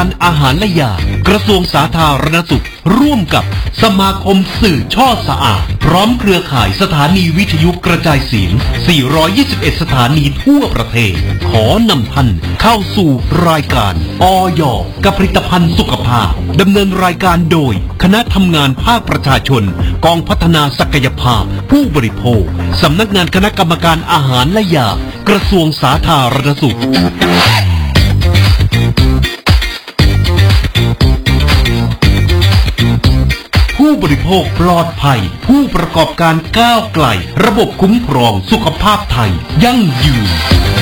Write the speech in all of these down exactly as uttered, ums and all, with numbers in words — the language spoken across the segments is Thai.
อาหารและยากระทรวงสาธารณสุขร่วมกับสมาคมสื่อช่อสะอาดพร้อมเครือข่ายสถานีวิทยุกระจายเสียงสี่ร้อยยี่สิบเอ็ดสถานีทั่วประเทศขอนำท่านเข้าสู่รายการอย.กับผลิตภัณฑ์สุขภาพดำเนินรายการโดยคณะทำงานภาคประชาชนกองพัฒนาศักยภาพผู้บริโภคสำนักงานคณะกรรมการอาหารและยากระทรวงสาธารณสุขผู้บริโภคปลอดภัยผู้ประกอบการก้าวไกลระบบคุ้มครองสุขภาพไทยยั่งยืน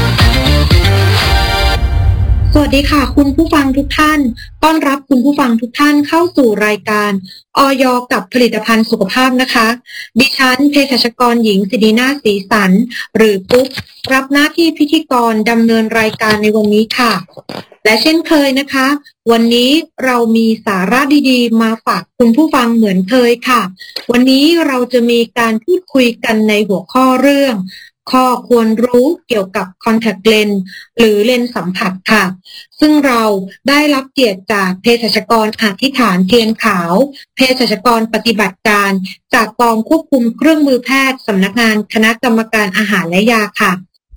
สวัสดีค่ะคุณผู้ฟังทุกท่านต้อนรับคุณผู้ฟังทุกท่านเข้าสู่รายการอย.กับผลิตภัณฑ์สุขภาพนะคะดิฉันเภสัชกรหญิงศิรินาถศรีสันหรือปุ๊กรับหน้าที่พิธีกรดำเนินรายการในวันนี้ค่ะและเช่นเคยนะคะวันนี้เรามีสาระดีๆมาฝากคุณผู้ฟังเหมือนเคยค่ะวันนี้เราจะมีการพูดคุยกันในหัวข้อเรื่องข้อควรรู้เกี่ยวกับ contact lens หรือเลนส์สัมผัสค่ะซึ่งเราได้รับเกียรติจากเภสัชกรอธิษฐานเทียนขาวเภสัชกรปฏิบัติการจากกองควบคุมเครื่องมือแพทย์สำนักงานคณะกรรมการอาหารและยาค่ะ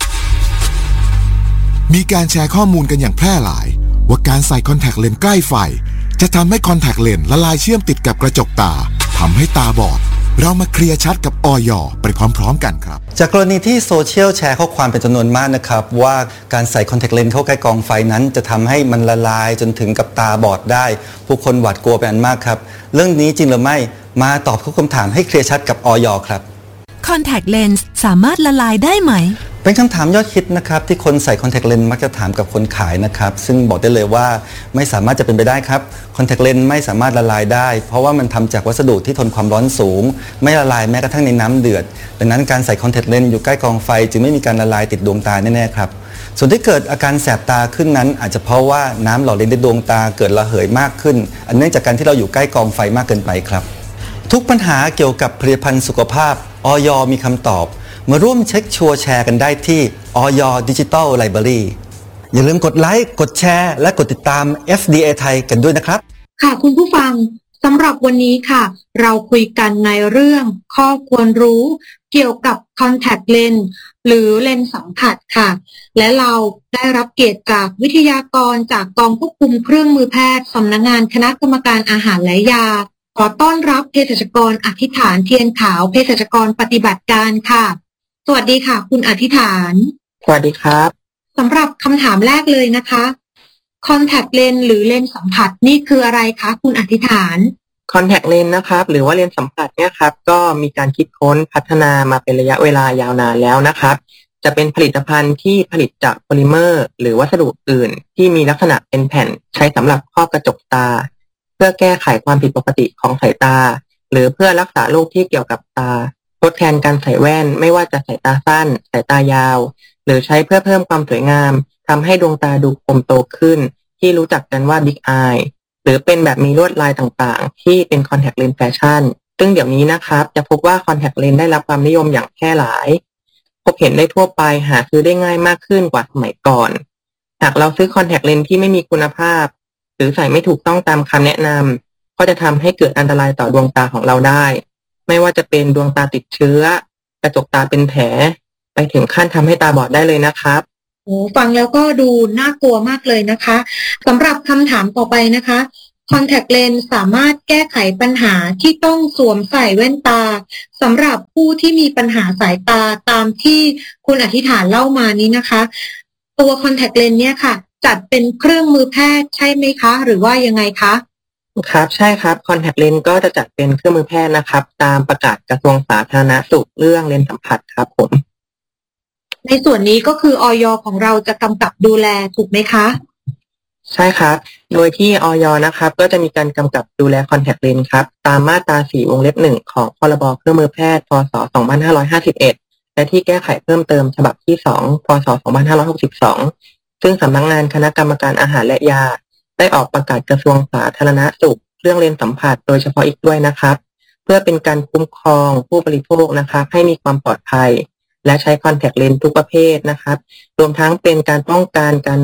มีการแชร์ข้อมูลกันอย่างแพร่หลายว่าการใส่คอนแทคเลนส์ใกล้ไฟจะทำให้คอนแทคเลนส์ละลายเชื่อมติดกับกระจกตาทำให้ตาบอดเรามาเคลียร์ชัดกับอย.ไปพร้อมๆกันครับจากกรณีที่โซเชียลแชร์ข้อความเป็นจำนวนมากนะครับว่าการใส่คอนแทคเลนส์เข้าใกล้กองไฟนั้นจะทำให้มันละลายจนถึงกับตาบอดได้ผู้คนหวาดกลัวเป็นอันมากครับเรื่องนี้จริงหรือไม่มาตอบทุกคำถามให้เคลียร์ชัดกับอย.ครับคอนแทคเลนส์สามารถละลายได้ไหมเป็นคำถามยอดฮิตนะครับที่คนใส่คอนแทคเลนส์มักจะถามกับคนขายนะครับซึ่งบอกได้เลยว่าไม่สามารถจะเป็นไปได้ครับคอนแทคเลนส์ไม่สามารถละลายได้เพราะว่ามันทำจากวัสดุที่ทนความร้อนสูงไม่ละลายแม้กระทั่งในน้ำเดือดดังนั้นการใส่คอนแทคเลนส์อยู่ใกล้กองไฟจึงไม่มีการละลายติดดวงตาแน่ๆครับส่วนที่เกิดอาการแสบตาขึ้นนั้นอาจจะเพราะว่าน้ำหล่อเลี้ยงในดวงตาเกิดระเหยมากขึ้นอันเนื่องจากการที่เราอยู่ใกล้กองไฟมากเกินไปครับทุกปัญหาเกี่ยวกับผลิตภัณฑ์สุขภาพอย.มีคำตอบมาร่วมเช็คชัวร์แชร์กันได้ที่อย Digital Library อย่าลืมกดไลค์กดแชร์และกดติดตาม เอฟ ดี เอ ไทยกันด้วยนะครับค่ะคุณผู้ฟังสำหรับวันนี้ค่ะเราคุยกันในเรื่องข้อควรรู้เกี่ยวกับ contact lens หรือเลนส์สัมผัสค่ะและเราได้รับเกียรติจากวิทยากรจากกองควบคุมเครื่องมือแพทย์สำนักงานคณะกรรมการอาหารและยาขอต้อนรับเภสัชกรอธิษฐานเทียนขาวเภสัชกรปฏิบัติการค่ะสวัสดีค่ะคุณอธิษฐานสวัสดีครับสำหรับคำถามแรกเลยนะคะ contact lens หรือเลนส์สัมผัสนี่คืออะไรคะคุณอธิษฐาน contact lens นะครับหรือว่าเลนส์สัมผัสเนี่ยครับก็มีการคิดค้นพัฒนามาเป็นระยะเวลายาวนานแล้วนะครับจะเป็นผลิตภัณฑ์ที่ผลิตจากโพลิเมอร์หรือวัสดุอื่นที่มีลักษณะเป็นแผ่นใช้สำหรับครอบกระจกตาเพื่อแก้ไขความผิดปกติของสายตาหรือเพื่อรักษาโรคที่เกี่ยวกับตาทดแทนการใส่แว่นไม่ว่าจะสายตาสั้นสายตายาวหรือใช้เพื่อเพิ่มความสวยงามทำให้ดวงตาดูคมโตขึ้นที่รู้จักกันว่า Big Eye หรือเป็นแบบมีลวดลายต่างๆที่เป็น Contact Lens Fashion ซึ่งเดี๋ยวนี้นะครับจะพบว่า Contact Lens ได้รับความนิยมอย่างแพร่หลายพบเห็นได้ทั่วไปหาซื้อได้ง่ายมากขึ้นกว่าสมัยก่อนหากเราซื้อ Contact Lens ที่ไม่มีคุณภาพหรือใส่ไม่ถูกต้องตามคำแนะนำก็จะทำให้เกิดอันตรายต่อดวงตาของเราได้ไม่ว่าจะเป็นดวงตาติดเชื้อกระจกตาเป็นแผลไปถึงขั้นทำให้ตาบอดได้เลยนะครับโอ้ฟังแล้วก็ดูน่ากลัวมากเลยนะคะสำหรับคำถามต่อไปนะคะ Contact Lens สามารถแก้ไขปัญหาที่ต้องสวมใส่แว่นตาสำหรับผู้ที่มีปัญหาสายตาตามที่คุณอธิษฐานเล่ามานี้นะคะตัว Contact Lens เนี่ยค่ะจัดเป็นเครื่องมือแพทย์ใช่ไหมคะหรือว่ายังไงคะครับใช่ครับ Contact Lens ก็จะจัดเป็นเครื่องมือแพทย์นะครับตามประกาศกระทรวงสาธารณสุขเรื่องเลนส์สัมผัสครับผมในส่วนนี้ก็คืออย.ของเราจะกำกับดูแลถูกไหมคะใช่ครับโดยที่อย.นะครับก็จะมีการกำกับดูแล Contact Lens ครับตามมาตราสี่วงเล็บหนึ่งของพรบเครื่องมือแพทย์พ.ศ. สองพันห้าร้อยห้าสิบเอ็ดและที่แก้ไขเพิ่มเติมฉบับที่สองพ.ศ. สองพันห้าร้อยหกสิบสองซึ่งสำนักงานคณะกรรมการอาหารและยาได้ออกประกาศกระทรวงสาธารณสุขเรื่องเลนส์สัมผัสโดยเฉพาะอีกด้วยนะครับเพื่อเป็นการคุ้มครองผู้บริโภคนะครับให้มีความปลอดภัยและใช้ Contact Lens ทุกประเภทนะครับรวมทั้งเป็นการป้องกันการน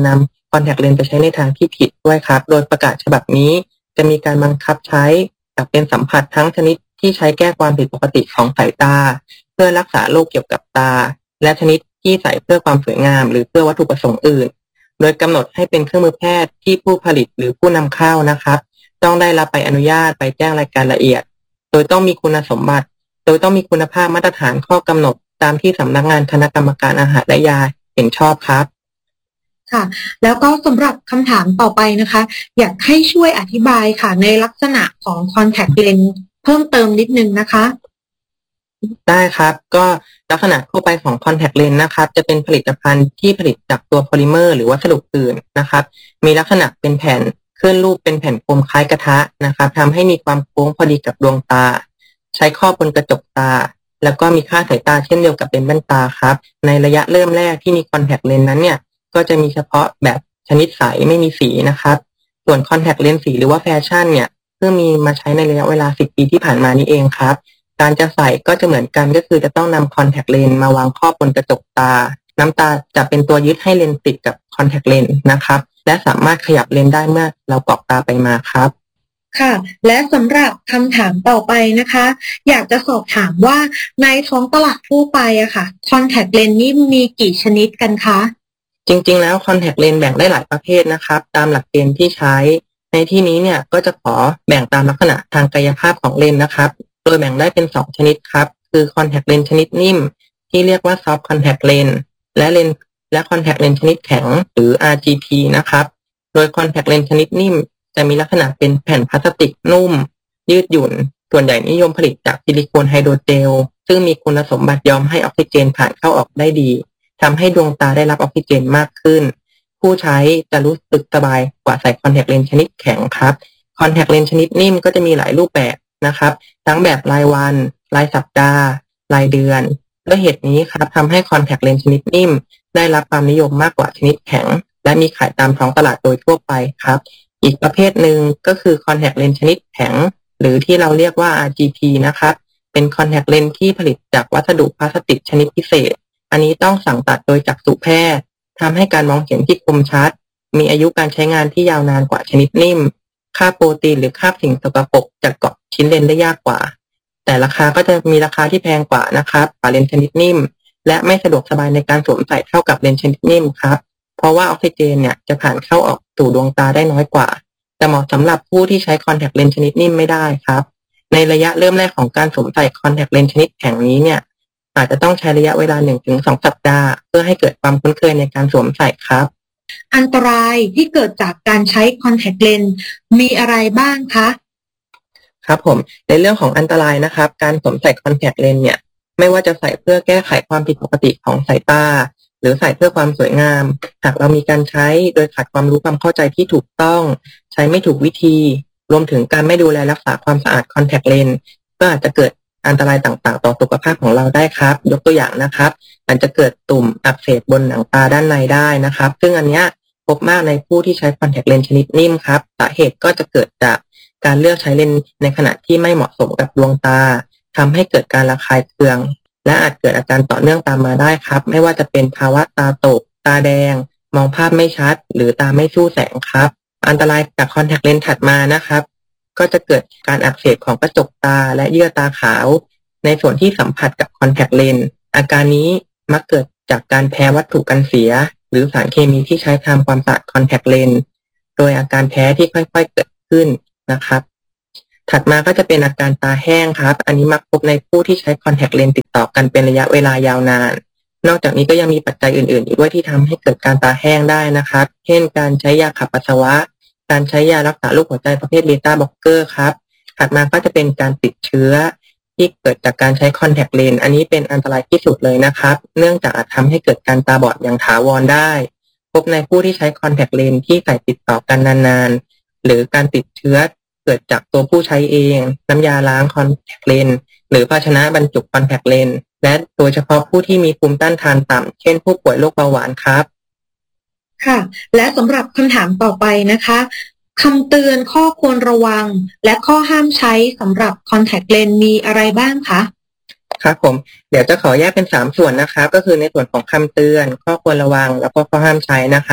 คอนแทคเลนส์ไปใช้ในทางที่ผิดด้วยครับโดยประกาศฉบับนี้จะมีการบังคับใช้กับเป็นสัมผัสทั้งชนิดที่ใช้แก้ความผิดปกติของสายตาเพื่อรักษาโรคเกี่ยวกับตาและชนิดที่ใส่เพื่อความสวยงามหรือเพื่อวัตถุประสงค์อื่นโดยกำหนดให้เป็นเครื่องมือแพทย์ที่ผู้ผลิตหรือผู้นำเข้านะครับต้องได้รับใบอนุญาตไปแจ้งรายการละเอียดโดยต้องมีคุณสมบัติโดยต้องมีคุณภาพมาตรฐานข้อกำหนดตามที่สำนักงานคณะกรรมการอาหารและยาเห็นชอบครับค่ะแล้วก็สำหรับคำถามต่อไปนะคะอยากให้ช่วยอธิบายค่ะในลักษณะของ contact lens เพิ่มเติมนิดนึงนะคะได้ครับก็ลักษณะทั่วไปของ contact lens นะครับจะเป็นผลิตภัณฑ์ที่ผลิตจากตัวโพลิเมอร์หรือวัสดุอื่นนะครับมีลักษณะเป็นแผ่นขึ้นรูปเป็นแผ่นกลมคล้ายกระทะนะครับทำให้มีความโค้งพอดีกับดวงตาใช้ครอบบนกระจกตาแล้วก็มีค่าสายตาเช่นเดียวกับเป็นแว่นตาครับในระยะเริ่มแรกที่มี contact lens นั้นเนี่ยก็จะมีเฉพาะแบบชนิดใสไม่มีสีนะครับส่วน contact lens สีหรือว่าแฟชั่นเนี่ยเพิ่งมีมาใช้ในระยะเวลาสิบปีที่ผ่านมานี้เองครับการจะใส่ก็จะเหมือนกันก็คือจะต้องนำ contact lens มาวางครอบบนกระจกตาน้ำตาจะเป็นตัวยึดให้เลนส์ติดกับ contact lens นะครับและสามารถขยับเลนส์ได้เมื่อเรากรอกตาไปมาครับค่ะและสำหรับคำถามต่อไปนะคะอยากจะสอบถามว่าในท้องตลาดทั่วไปอะค่ะ contact lens นี่มีกี่ชนิดกันคะจริงๆแล้ว contact lens แบ่งได้หลายประเภทนะครับตามหลักเกณฑ์ที่ใช้ในที่นี้เนี่ยก็จะขอแบ่งตามลักษณะทางกายภาพของเลนส์นะครับโดยแบ่งได้เป็นสองชนิดครับคือ contact lens ชนิดนิ่มที่เรียกว่า soft contact lens และเลนส์และ contact lens ชนิดแข็งหรือ อาร์ จี พี นะครับโดย contact lens ชนิดนิ่มจะมีลักษณะเป็นแผ่นพลาสติกนุ่มยืดหยุ่นส่วนใหญ่นิยมผลิตจากซิลิโคนไฮโดรเจลซึ่งมีคุณสมบัติยอมให้ออกซิเจนผ่านเข้าออกได้ดีทำให้ดวงตาได้รับออกซิเจนมากขึ้นผู้ใช้จะรู้สึกสบายกว่าใส่ contact lens ชนิดแข็งครับ contact lens ชนิดนิ่มก็จะมีหลายรูปแบบนะครับทั้งแบบรายวันรายสัปดาห์รายเดือนด้วยเหตุนี้ครับทำให้ contact lens ชนิดนิ่มได้รับความนิยมมากกว่าชนิดแข็งและมีขายตามท้องตลาดโดยทั่วไปครับอีกประเภทหนึ่งก็คือ contact lens ชนิดแข็งหรือที่เราเรียกว่า อาร์ จี พี นะครับเป็น contact lens ที่ผลิตจากวัสดุพลาสติกชนิดพิเศษอันนี้ต้องสั่งตัดโดยจักษุแพทย์ทำให้การมองเห็นที่คมชัดมีอายุการใช้งานที่ยาวนานกว่าชนิดนิ่มค่าโปรตีนหรือค่าสิ่งสกปรกจะเกาะชิ้นเลนได้ยากกว่าแต่ราคาก็จะมีราคาที่แพงกว่านะครับกว่าเลนส์ชนิดนิ่มและไม่สะดวกสบายในการสวมใส่เท่ากับเลนส์ชนิดนิ่มครับเพราะว่าออกซิเจนเนี่ยจะผ่านเข้าออกสู่ดวงตาได้น้อยกว่าแต่เหมาะสำหรับผู้ที่ใช้ contact lens ชนิดนิ่มไม่ได้ครับในระยะเริ่มแรกของการสวมใส่ contact lens ชนิดแข็งนี้เนี่ยอาจจะต้องใช้ระยะเวลา หนึ่งถึงสอง สัปดาห์เพื่อให้เกิดความคุ้นเคยในการสวมใส่ครับอันตรายที่เกิดจากการใช้ contact lens มีอะไรบ้างคะครับผมในเรื่องของอันตรายนะครับการสวมใส่ contact lens เนี่ยไม่ว่าจะใส่เพื่อแก้ไขความผิดปกติของสายตาหรือใส่เพื่อความสวยงามหากเรามีการใช้โดยขาดความรู้ความเข้าใจที่ถูกต้องใช้ไม่ถูกวิธีรวมถึงการไม่ดูแลรักษาความสะอาด contact lens ก็อาจจะเกิดอันตรายต่างๆต่อสุขภาพของเราได้ครับยกตัวอย่างนะครับมันจะเกิดตุ่มอักเสบบนหนังตาด้านในได้นะครับซึ่งอันเนี้ยพบมากในผู้ที่ใช้ contact lens ชนิดนิ่มครับสาเหตุก็จะเกิดจากการเลือกใช้เลนส์ในขณะที่ไม่เหมาะสมกับดวงตาทำให้เกิดการระคายเคืองและอาจเกิดอาการต่อเนื่องตามมาได้ครับไม่ว่าจะเป็นภาวะตาตกตาแดงมองภาพไม่ชัดหรือตาไม่สู้แสงครับอันตรายจาก contact lens ถัดมานะครับก็จะเกิดการอักเสบของกระจกตาและเยื่อตาขาวในส่วนที่สัมผัสกับ contact lens อาการนี้มักเกิดจากการแพ้วัตถุกันเสียหรือสารเคมีที่ใช้ทำความสะอาด contact lens โดยอาการแพ้ที่ค่อยๆเกิดขึ้นนะครับถัดมาก็จะเป็นอาการตาแห้งครับอันนี้มักพบในผู้ที่ใช้ contact lens ติดต่อกันเป็นระยะเวลายาวนานนอกจากนี้ก็ยังมีปัจจัยอื่นๆอีกด้วยที่ทำให้เกิดการตาแห้งได้นะครับเช่นการใช้ยาขับปัสสาวะการใช้ยารักษาโรคหัวใจประเภทเบต้าบล็อกเกอร์ครับถัดมาก็จะเป็นการติดเชื้อที่เกิดจากการใช้ contact lens อันนี้เป็นอันตรายที่สุดเลยนะครับเนื่องจากอาจทำให้เกิดการตาบอดอย่างถาวรได้พบในผู้ที่ใช้ contact lens ที่ใส่ติดต่อกันนานๆหรือการติดเชื้อเกิดจากตัวผู้ใช้เองน้ำยาล้าง contact lens หรือภาชนะบรรจุ contact lens และโดยเฉพาะผู้ที่มีภูมิต้านทานต่ำเช่นผู้ป่วยโรคเบาหวานครับค่ะและสำหรับคำถามต่อไปนะคะคำเตือนข้อควรระวังและข้อห้ามใช้สำหรับ contact lens มีอะไรบ้างคะครับผมเดี๋ยวจะขอแยกเป็นสามส่วนนะครับก็คือในส่วนของคำเตือนข้อควรระวังแล้วก็ข้อห้ามใช้นะครับ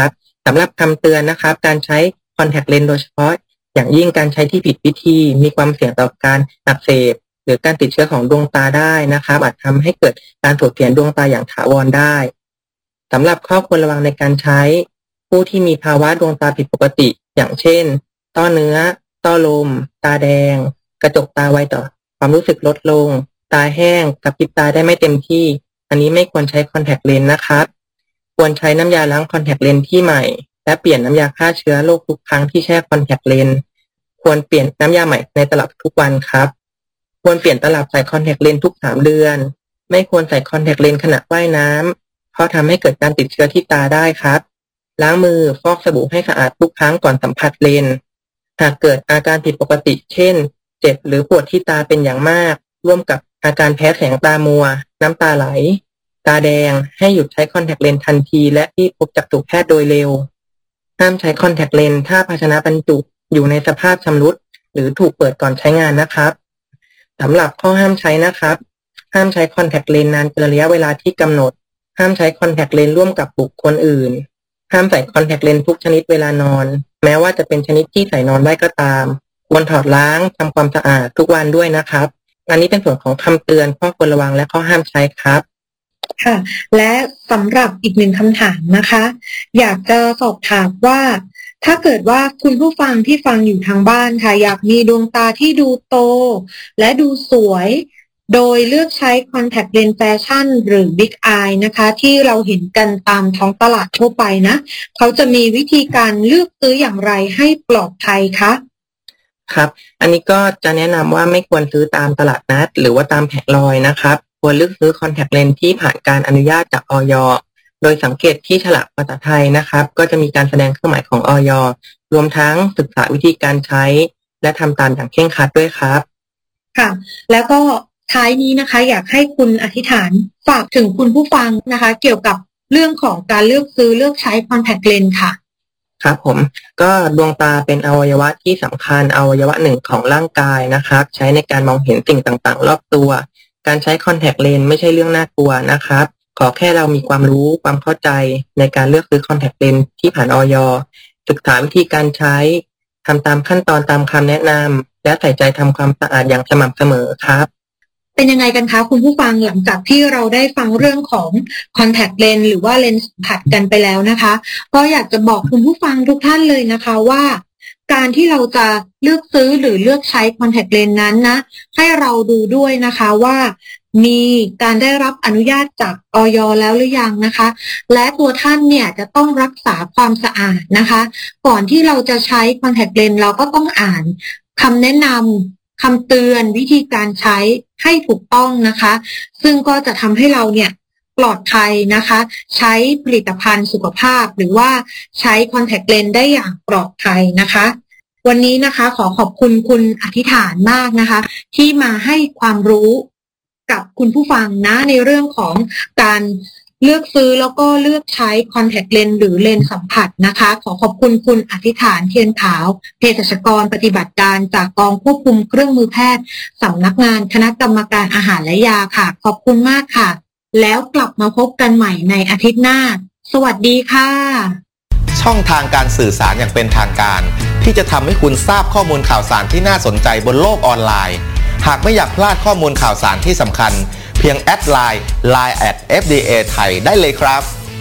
สำหรับคำเตือนนะครับการใช้คอนแทคเลนส์โดยเฉพาะอย่างยิ่งการใช้ที่ผิดวิธีมีความเสี่ยงต่อการอักเสบหรือการติดเชื้อของดวงตาได้นะครับอาจทำให้เกิดการสูญเสียดวงตาอย่างถาวรได้สำหรับข้อควรระวังในการใช้ผู้ที่มีภาวะดวงตาผิดปกติอย่างเช่นต้อเนื้อต้อลมตาแดงกระจกตาไวต่อความรู้สึกลดลงตาแห้งกระพริบตาได้ไม่เต็มที่อันนี้ไม่ควรใช้คอนแทคเลนส์นะครับควรใช้น้ำยาล้างคอนแทคเลนส์ที่ใหม่และเปลี่ยนน้ำยาฆ่าเชื้อโรคทุกครั้งที่แช่คอนแทคเลนส์ควรเปลี่ยนน้ำยาใหม่ในตลับทุกวันครับควรเปลี่ยนตลับใส่คอนแทคเลนส์ทุกสามเดือนไม่ควรใส่คอนแทคเลนส์ขณะว่ายน้ำเพราะทำให้เกิดการติดเชื้อที่ตาได้ครับล้างมือฟอกสบู่ให้สะอาดทุกครั้งก่อนสัมผัสเลนส์หากเกิดอาการผิดปกติเช่นเจ็บหรือปวดที่ตาเป็นอย่างมากร่วมกับอาการแพ้แสงตามัวน้ำตาไหลตาแดงให้หยุดใช้คอนแทคเลนส์ทันทีและรีบพบจักษุแพทย์โดยเร็วห้ามใช้คอนแทคเลนส์ถ้าภาชนะบรรจุอยู่ในสภาพชำรุดหรือถูกเปิดก่อนใช้งานนะครับสำหรับข้อห้ามใช้นะครับห้ามใช้คอนแทคเลนส์นานเกินระยะเวลาที่กำหนดห้ามใช้คอนแทคเลนส์ร่วมกับบุคคลอื่นห้ามใส่คอนแทคเลนส์ทุกชนิดเวลานอนแม้ว่าจะเป็นชนิดที่ใส่นอนได้ก็ตามควรถอดล้างทำความสะอาดทุกวันด้วยนะครับอันนี้เป็นส่วนของคำเตือนข้อควรระวังและข้อห้ามใช้ครับค่ะและสำหรับอีกหนึ่งคำถามนะคะอยากจะสอบถามว่าถ้าเกิดว่าคุณผู้ฟังที่ฟังอยู่ทางบ้านค่ะอยากมีดวงตาที่ดูโตและดูสวยโดยเลือกใช้คอนแทคเลนส์แฟชั่นหรือ Big Eye นะคะที่เราเห็นกันตามท้องตลาดทั่วไปนะเขาจะมีวิธีการเลือกซื้ออย่างไรให้ปลอดภัยคะครับอันนี้ก็จะแนะนำว่าไม่ควรซื้อตามตลาดนัดหรือว่าตามแผงลอยนะครับควรเลือกซื้อคอนแทคเลนส์ที่ผ่านการอนุญาตจาก อย.โดยสังเกตที่ฉลากภาษาไทยนะครับก็จะมีการแสดงเครื่องหมายของ อย.รวมทั้งศึกษาวิธีการใช้และทำตามอย่างเคร่งครัดด้วยครับค่ะแล้วก็ท้ายนี้นะคะอยากให้คุณอธิษฐานฝากถึงคุณผู้ฟังนะคะเกี่ยวกับเรื่องของการเลือกซื้อเลือกใช้คอนแทคเลนส์ค่ะครับผมก็ดวงตาเป็นอวัยวะที่สำคัญอวัยวะหนึ่งของร่างกายนะครับใช้ในการมองเห็นสิ่งต่างๆรอบตัวการใช้คอนแทคเลนส์ไม่ใช่เรื่องน่ากลัวนะครับขอแค่เรามีความรู้ความเข้าใจในการเลือกซื้อคอนแทคเลนส์ที่ผ่าน อย.ศึกษาวิธีการใช้ทำตามขั้นตอนตามคำแนะนำและใส่ใจทำความสะอาดอย่างสม่ำเสมอครับเป็นยังไงกันคะคุณผู้ฟังหลังจากที่เราได้ฟังเรื่องของคอนแทคเลนส์หรือว่าเลนส์สัมผัสกันไปแล้วนะคะก็อยากจะบอกคุณผู้ฟังทุกท่านเลยนะคะว่าการที่เราจะเลือกซื้อหรือเลือกใช้คอนแทคเลนส์นั้นนะให้เราดูด้วยนะคะว่ามีการได้รับอนุญาตจาก อย.แล้วหรือยังนะคะและตัวท่านเนี่ยจะต้องรักษาความสะอาดนะคะก่อนที่เราจะใช้คอนแทคเลนส์เราก็ต้องอ่านคำแนะนำคำเตือนวิธีการใช้ให้ถูกต้องนะคะซึ่งก็จะทำให้เราเนี่ยปลอดภัยนะคะใช้ผลิตภัณฑ์สุขภาพหรือว่าใช้คอนแทคเลนส์ได้อย่างปลอดภัยนะคะวันนี้นะคะขอขอบคุณคุณอธิษฐานมากนะคะที่มาให้ความรู้กับคุณผู้ฟังนะในเรื่องของการเลือกซื้อแล้วก็เลือกใช้คอนแทคเลนส์หรือเลนส์สัมผัสนะคะขอขอบคุณคุณอธิษฐานเทียนขาวเภสัชกรปฏิบัติการจากกองควบคุมเครื่องมือแพทย์สำนักงานคณะกรรมการอาหารและยาค่ะขอบคุณมากค่ะแล้วกลับมาพบกันใหม่ในอาทิตย์หน้าสวัสดีค่ะช่องทางการสื่อสารอย่างเป็นทางการที่จะทำให้คุณทราบข้อมูลข่าวสารที่น่าสนใจบนโลกออนไลน์หากไม่อยากพลาดข้อมูลข่าวสารที่สำคัญเพียงแอดไลน์ ไลน์ แอท เอฟ ดี เอ ไทย ได้เลยครับ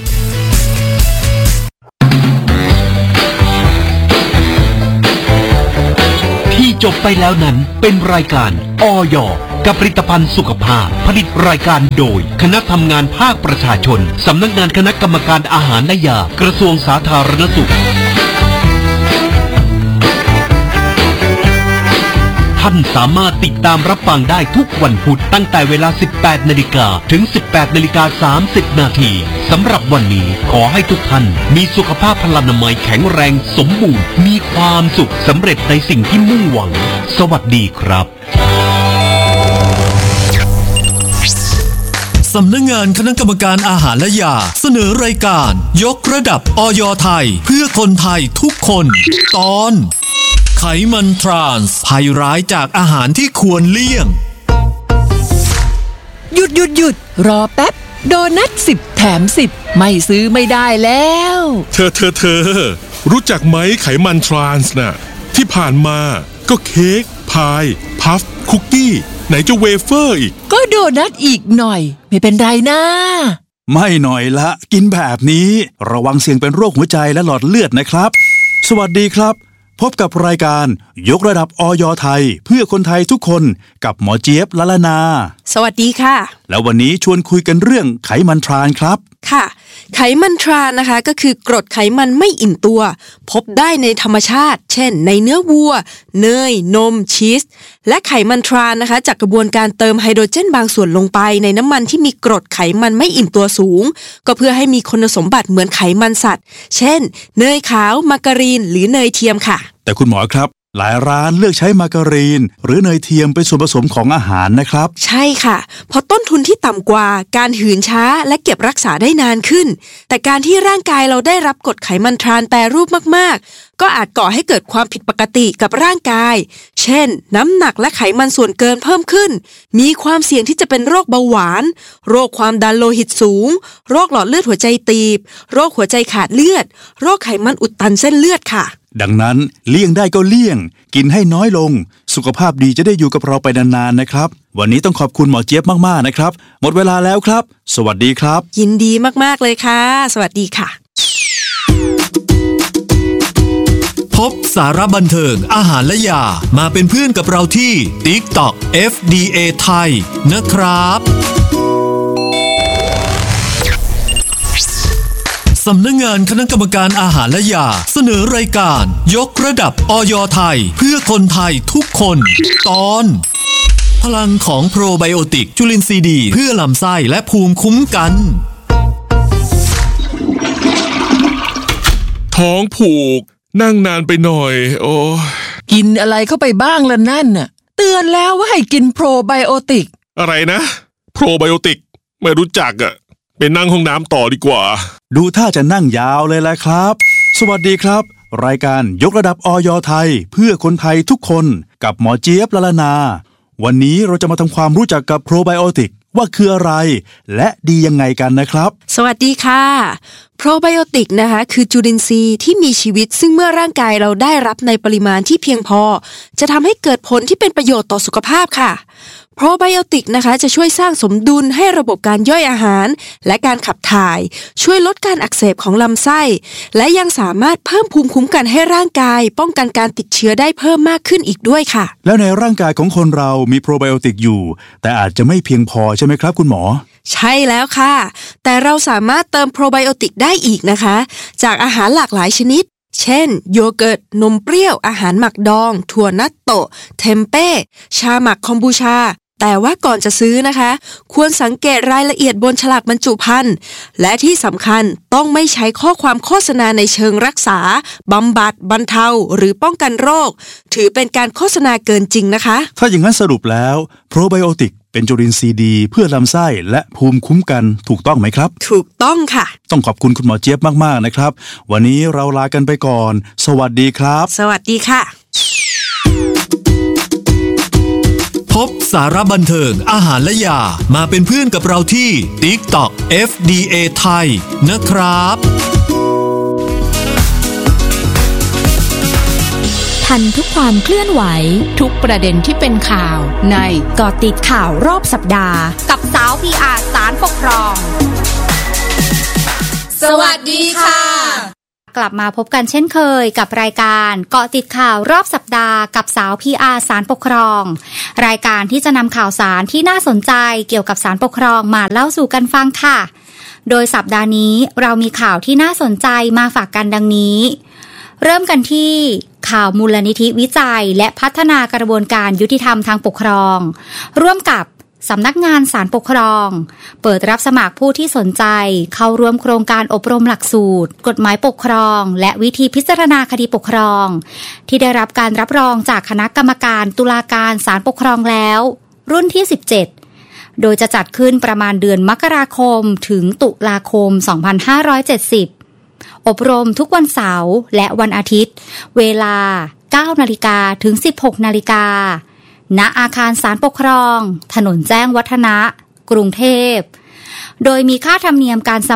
ที่จบไปแล้วนั้นเป็นรายการอย.กับผลิตภัณฑ์สุขภาพผลิตรายการโดยคณะทำงานภาคประชาชนสำนักงานคณะกรรมการอาหารและยากระทรวงสาธารณสุขท่านสามารถติดตามรับฟังได้ทุกวันพุธตั้งแต่เวลา สิบแปดนาฬิกา ถึง สิบแปดนาฬิกาสามสิบนาทีสำหรับวันนี้ขอให้ทุกท่านมีสุขภาพพลานามัยแข็งแรงสมบูรณ์มีความสุขสำเร็จในสิ่งที่มุ่งหวังสวัสดีครับสำนักงานคณะกรรมการอาหารและยาเสนอรายการยกระดับอย.ไทยเพื่อคนไทยทุกคนตอนไขมันทรานส์ภัยร้ายจากอาหารที่ควรเลี่ยงหยุดหยุดหยุดรอแป๊บโดนัทสิบแถมสิบไม่ซื้อไม่ได้แล้วเธอเธอเธอรู้จักไหมไขมันทรานส์น่ะที่ผ่านมาก็เค้กพายพัฟคุกกี้ไหนจะเวเฟอร์อีกก็โดนัทอีกหน่อยไม่เป็นไรนะไม่หน่อยละกินแบบนี้ระวังเสี่ยงเป็นโรคหัวใจและหลอดเลือดนะครับสวัสดีครับพบกับรายการยกระดับอย.ไทยเพื่อคนไทยทุกคนกับหมอเจี๊ยบละละนาสวัสดีค่ะแล้ววันนี้ชวนคุยกันเรื่องไขมันทรานส์ครับค่ะไขมันทรานส์นะคะก็คือกรดไขมันไม่อิ่มตัวพบได้ในธรรมชาติเช่นในเนื้อวัวเนยนมชีสและไขมันทรานส์นะคะจากกระบวนการเติมไฮโดรเจนบางส่วนลงไปในน้ำมันที่มีกรดไขมันไม่อิ่มตัวสูงก็เพื่อให้มีคุณสมบัติเหมือนไขมันสัตว์เช่นเนยขาวมาการีนหรือเนยเทียมค่ะแต่คุณหมอครับหลายร้านเลือกใช้มาการีนหรือเนยเทียมเป็นส่วนผสมของอาหารนะครับใช่ค่ะเพราะต้นทุนที่ต่ำกว่าการหืนช้าและเก็บรักษาได้นานขึ้นแต่การที่ร่างกายเราได้รับกรดไขมันทรานส์แปรรูปมากๆก็อาจก่อให้เกิดความผิดปกติกับร่างกายเช่นน้ำหนักและไขมันส่วนเกินเพิ่มขึ้นมีความเสี่ยงที่จะเป็นโรคเบาหวานโรคความดันโลหิตสูงโรคหลอดเลือดหัวใจตีบโรคหัวใจขาดเลือดโรคไขมันอุดตันเส้นเลือดค่ะดังนั้นเลี่ยงได้ก็เลี่ยงกินให้น้อยลงสุขภาพดีจะได้อยู่กับเราไปนานๆนะครับวันนี้ต้องขอบคุณหมอเจี๊ยบมากๆนะครับหมดเวลาแล้วครับสวัสดีครับยินดีมากๆเลยค่ะสวัสดีค่ะพบสาระบันเทิงอาหารและยามาเป็นเพื่อนกับเราที่ TikTok เอฟ ดี เอ ไทยนะครับสำนักงานคณะกรรมการอาหารและยาเสนอรายการยกระดับอย.ไทยเพื่อคนไทยทุกคนตอนพลังของโปรไบโอติกจุลินทรีย์ดีเพื่อลำไส้และภูมิคุ้มกันท้องผูกนั่งนานไปหน่อยโอ้กินอะไรเข้าไปบ้างล่ะนั่นน่ะเตือนแล้วว่าให้กินโปรไบโอติกอะไรนะโปรไบโอติกไม่รู้จักอะไปนั่งห้องน้ำต่อดีกว่าดูท่าจะนั่งยาวเลยแหละครับสวัสดีครับรายการยกระดับอย.ไทยเพื่อคนไทยทุกคนกับหมอเจี๊ยบละละนาวันนี้เราจะมาทำความรู้จักกับโปรไบโอติกว่าคืออะไรและดียังไงกันนะครับสวัสดีค่ะโปรไบโอติกนะคะคือจุลินทรีย์ที่มีชีวิตซึ่งเมื่อร่างกายเราได้รับในปริมาณที่เพียงพอจะทำให้เกิดผลที่เป็นประโยชน์ต่อสุขภาพค่ะโปรไบโอติกนะคะจะช่วยสร้างสมดุลให้ระบบการย่อยอาหารและการขับถ่ายช่วยลดการอักเสบของลำไส้และยังสามารถเพิ่มภูมิคุ้มกันให้ร่างกายป้องกันการติดเชื้อได้เพิ่มมากขึ้นอีกด้วยค่ะแล้วในร่างกายของคนเรามีโปรไบโอติกอยู่แต่อาจจะไม่เพียงพอใช่ไหมครับคุณหมอใช่แล้วค่ะแต่เราสามารถเติมโปรไบโอติกได้อีกนะคะจากอาหารหลากหลายชนิดเช่นโยเกิร์ตนมเปรี้ยวอาหารหมักดองถั่วนัตโตะเทมเป้ชาหมักคอมบูชาแต่ว่าก่อนจะซื้อนะคะควรสังเกตรายละเอียดบนฉลากบรรจุภัณฑ์และที่สำคัญต้องไม่ใช้ข้อความโฆษณาในเชิงรักษาบำบัดบรรเทาหรือป้องกันโรคถือเป็นการโฆษณาเกินจริงนะคะถ้าอย่างนั้นสรุปแล้วโปรไบโอติกเป็นจุลินทรีย์ดีเพื่อลำไส้และภูมิคุ้มกันถูกต้องไหมครับถูกต้องค่ะต้องขอบคุณคุณหมอเจี๊ยบมากๆนะครับวันนี้เราลากันไปก่อนสวัสดีครับสวัสดีค่ะพบสาระบันเทิงอาหารและยามาเป็นเพื่อนกับเราที่ TikTok เอฟ ดี เอ ไทยนะครับทันทุกความเคลื่อนไหวทุกประเด็นที่เป็นข่าวในเกาะติดข่าวรอบสัปดาห์กับสาว พี อาร์ ศาลปกครองสวัสดีค่ะกลับมาพบกันเช่นเคยกับรายการเกาะติดข่าวรอบสัปดาห์กับสาว พี อาร์ ศาลปกครองรายการที่จะนำข่าวสารที่น่าสนใจเกี่ยวกับศาลปกครองมาเล่าสู่กันฟังค่ะโดยสัปดาห์นี้เรามีข่าวที่น่าสนใจมาฝากกันดังนี้เริ่มกันที่ข่าวมูลนิธิวิจัยและพัฒนากระบวนการยุติธรรมทางปกครองร่วมกับสำนักงานศาลปกครองเปิดรับสมัครผู้ที่สนใจเข้าร่วมโครงการอบรมหลักสูตรกฎหมายปกครองและวิธีพิจารณาคดีปกครองที่ได้รับการรับรองจากคณะกรรมการตุลาการศาลปกครองแล้วรุ่นที่สิบเจ็ดโดยจะจัดขึ้นประมาณเดือนมกราคมถึงตุลาคมสองพันห้าร้อยเจ็ดสิบอบรมทุกวันเสาร์และวันอาทิตย์เวลา เก้านาฬิกา ถึง สิบหกนาฬิกาณอาคารศาลปกครองถนนแจ้งวัฒนะกรุงเทพโดยมีค่าธรรมเนียมการสมัคร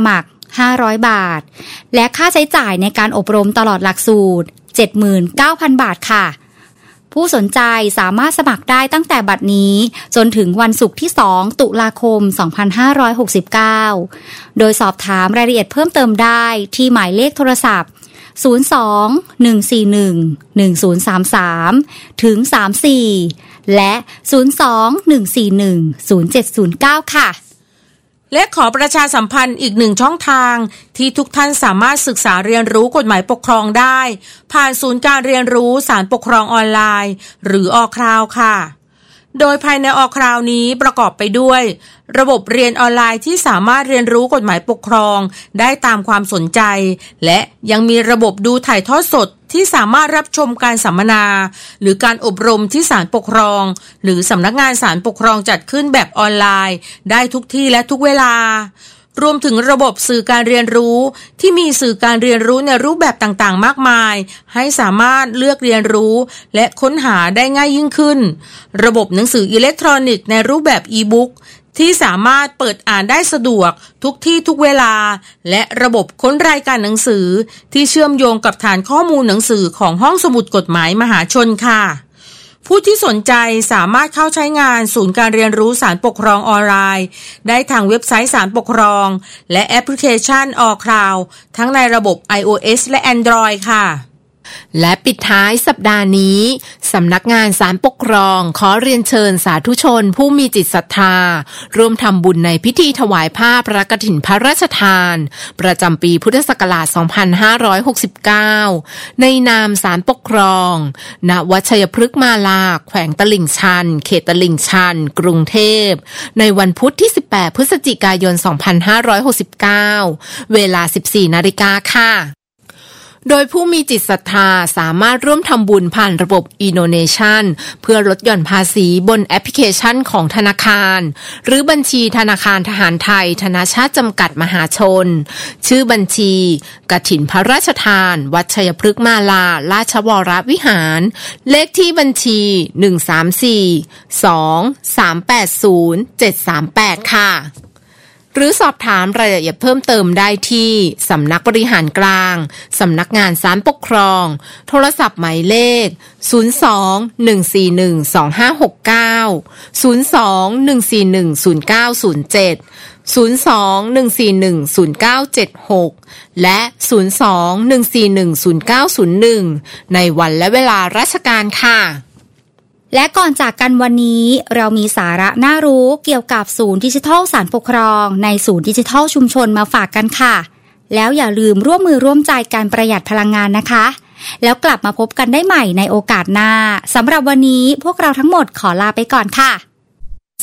ห้าร้อยบาทและค่าใช้จ่ายในการอบรมตลอดหลักสูตร เจ็ดหมื่นเก้าพัน บาทค่ะผู้สนใจสามารถสมัครได้ตั้งแต่บัดนี้จนถึงวันศุกร์ที่สองตุลาคมสองพันห้าร้อยหกสิบเก้าโดยสอบถามรายละเอียดเพิ่มเติมได้ที่หมายเลขโทรศัพท์ศูนย์ สอง หนึ่ง สี่ หนึ่ง หนึ่ง ศูนย์ สาม สาม ถึง สาม สี่และศูนย์ สอง หนึ่ง สี่ หนึ่ง ศูนย์ เจ็ด ศูนย์ เก้าค่ะและขอประชาสัมพันธ์อีกหนึ่งช่องทางที่ทุกท่านสามารถศึกษาเรียนรู้กฎหมายปกครองได้ผ่านศูนย์การเรียนรู้ศาลปกครองออนไลน์หรือออคราวค่ะโดยภายในออคราวนี้ประกอบไปด้วยระบบเรียนออนไลน์ที่สามารถเรียนรู้กฎหมายปกครองได้ตามความสนใจและยังมีระบบดูถ่ายทอดสดที่สามารถรับชมการสัมมนาหรือการอบรมที่ศาลปกครองหรือสำนักงานศาลปกครองจัดขึ้นแบบออนไลน์ได้ทุกที่และทุกเวลารวมถึงระบบสื่อการเรียนรู้ที่มีสื่อการเรียนรู้ในรูปแบบต่างๆมากมายให้สามารถเลือกเรียนรู้และค้นหาได้ง่ายยิ่งขึ้นระบบหนังสืออิเล็กทรอนิกส์ในรูปแบบอีบุ๊กที่สามารถเปิดอ่านได้สะดวกทุกที่ทุกเวลาและระบบค้นรายการหนังสือที่เชื่อมโยงกับฐานข้อมูลหนังสือของห้องสมุดกฎหมายมหาชนค่ะผู้ที่สนใจสามารถเข้าใช้งานศูนย์การเรียนรู้ศาลปกครองออนไลน์ได้ทางเว็บไซต์ศาลปกครองและแอปพลิเคชันออคลาวด์ทั้งในระบบ iOS และ Android ค่ะและปิดท้ายสัปดาห์นี้สำนักงานศาลปกครองขอเรียนเชิญสาธุชนผู้มีจิตศรัทธาร่วมทำบุญในพิธีถวายผ้าพระกฐินพระราชทานประจำปีพุทธศักราช สองพันห้าร้อยหกสิบเก้า ในนามศาลปกครองณวัดชัยพฤกษ์มาลาแขวงตลิ่งชันเขตตลิ่งชันกรุงเทพในวันพุธที่สิบแปดพฤศจิกายน สองพันห้าร้อยหกสิบเก้า เวลา สิบสี่นาฬิกาค่ะโดยผู้มีจิตศรัทธาสามารถร่วมทำบุญผ่านระบบ e-donation เพื่อลดหย่อนภาษีบนแอปพลิเคชันของธนาคารหรือบัญชีธนาคารทหารไทยธนชาติจำกัดมหาชนชื่อบัญชีกฐินพระราชทานวัดชัยพฤกษ์มาลาราชวรวิหารเลขที่บัญชีหนึ่ง สาม สี่ สอง สาม แปด ศูนย์ เจ็ด สาม แปดค่ะหรือสอบถามรายละเอียดเพิ่มเติมได้ที่สำนักบริหารกลางสำนักงานศาลปกครองโทรศัพท์หมายเลขศูนย์ สอง หนึ่ง สี่ หนึ่ง สอง ห้า หก เก้า ศูนย์ สอง หนึ่ง สี่ หนึ่ง ศูนย์ เก้า ศูนย์ เจ็ด ศูนย์ สอง หนึ่ง สี่ หนึ่ง ศูนย์ เก้า เจ็ด หกและศูนย์ สอง หนึ่ง สี่ หนึ่ง ศูนย์ เก้า ศูนย์ หนึ่งในวันและเวลาราชการค่ะและก่อนจากกันวันนี้เรามีสาระน่ารู้เกี่ยวกับศูนย์ดิจิทัลศาลปกครองในศูนย์ดิจิทัลชุมชนมาฝากกันค่ะแล้วอย่าลืมร่วมมือร่วมใจการประหยัดพลังงานนะคะแล้วกลับมาพบกันได้ใหม่ในโอกาสหน้าสำหรับวันนี้พวกเราทั้งหมดขอลาไปก่อนค่ะ